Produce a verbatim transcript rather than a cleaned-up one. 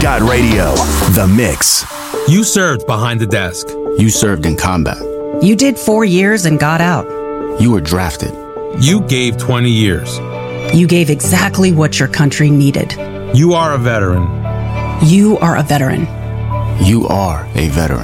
Got Radio, The Mix. You served behind the desk. You served in combat. You did four years and got out. You were drafted. You gave twenty years. You gave exactly what your country needed. You are a veteran. You are a veteran. You are a veteran.